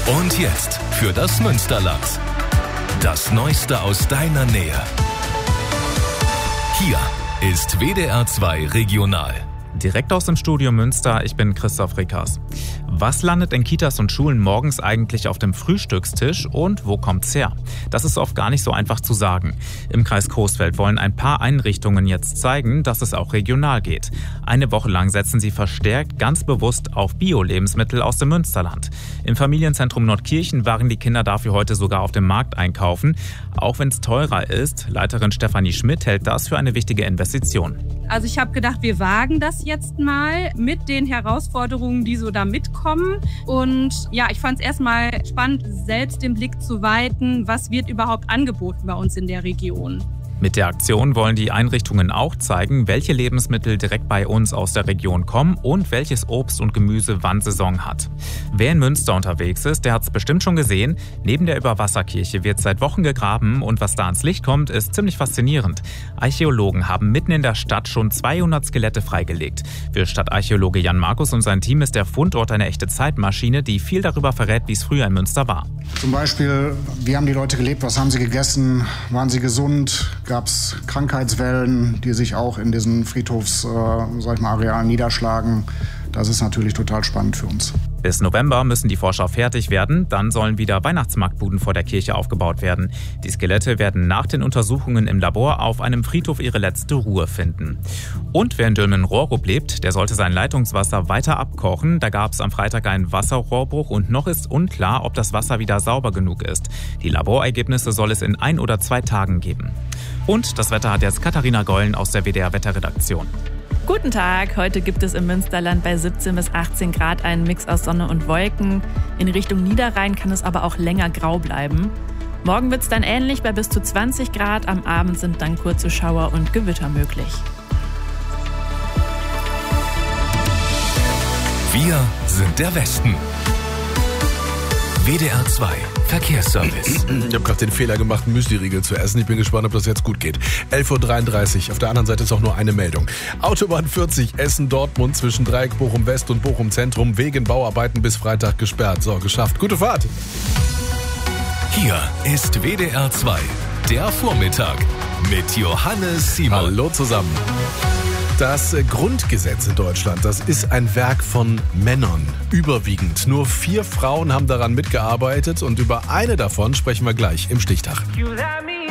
Und jetzt für das Münsterland. Das Neueste aus deiner Nähe. Hier ist WDR 2 Regional. Direkt aus dem Studio Münster, ich bin Christoph Rickers. Was landet in Kitas und Schulen morgens eigentlich auf dem Frühstückstisch und wo kommt's her? Das ist oft gar nicht so einfach zu sagen. Im Kreis Coesfeld wollen ein paar Einrichtungen jetzt zeigen, dass es auch regional geht. Eine Woche lang setzen sie verstärkt ganz bewusst auf Bio-Lebensmittel aus dem Münsterland. Im Familienzentrum Nordkirchen waren die Kinder dafür heute sogar auf dem Markt einkaufen. Auch wenn es teurer ist, Leiterin Stefanie Schmidt hält das für eine wichtige Investition. Also ich habe gedacht, wir wagen das jetzt mal mit den Herausforderungen, die so da mitkommen. Und ja, ich fand es erstmal spannend, selbst den Blick zu weiten, was wird überhaupt angeboten bei uns in der Region. Mit der Aktion wollen die Einrichtungen auch zeigen, welche Lebensmittel direkt bei uns aus der Region kommen und welches Obst und Gemüse wann Saison hat. Wer in Münster unterwegs ist, der hat es bestimmt schon gesehen. Neben der Überwasserkirche wird seit Wochen gegraben und was da ans Licht kommt, ist ziemlich faszinierend. Archäologen haben mitten in der Stadt schon 200 Skelette freigelegt. Für Stadtarchäologe Jan Markus und sein Team ist der Fundort eine echte Zeitmaschine, die viel darüber verrät, wie es früher in Münster war. Zum Beispiel, wie haben die Leute gelebt, was haben sie gegessen, waren sie gesund? Gab es Krankheitswellen, die sich auch in diesen Friedhofsarealen niederschlagen. Das ist natürlich total spannend für uns. Bis November müssen die Forscher fertig werden, dann sollen wieder Weihnachtsmarktbuden vor der Kirche aufgebaut werden. Die Skelette werden nach den Untersuchungen im Labor auf einem Friedhof ihre letzte Ruhe finden. Und wer in Dülmen-Rohrup lebt, der sollte sein Leitungswasser weiter abkochen. Da gab es am Freitag einen Wasserrohrbruch und noch ist unklar, ob das Wasser wieder sauber genug ist. Die Laborergebnisse soll es in 1 oder 2 Tagen geben. Und das Wetter hat jetzt Katharina Gollen aus der WDR-Wetterredaktion. Guten Tag, heute gibt es im Münsterland bei 17 bis 18 Grad einen Mix aus Sonne und Wolken. In Richtung Niederrhein kann es aber auch länger grau bleiben. Morgen wird es dann ähnlich bei bis zu 20 Grad. Am Abend sind dann kurze Schauer und Gewitter möglich. Wir sind der Westen. WDR 2 Verkehrsservice. Ich habe gerade den Fehler gemacht, einen Müsli-Riegel zu essen. Ich bin gespannt, ob das jetzt gut geht. 11.33 Uhr. Auf der anderen Seite ist auch nur eine Meldung. Autobahn 40 Essen-Dortmund zwischen Dreieck Bochum-West und Bochum-Zentrum wegen Bauarbeiten bis Freitag gesperrt. So, geschafft. Gute Fahrt. Hier ist WDR 2, der Vormittag mit Johannes Simon. Hallo zusammen. Das Grundgesetz in Deutschland, das ist ein Werk von Männern, überwiegend. Nur 4 Frauen haben daran mitgearbeitet und über eine davon sprechen wir gleich im Stichtag. You let me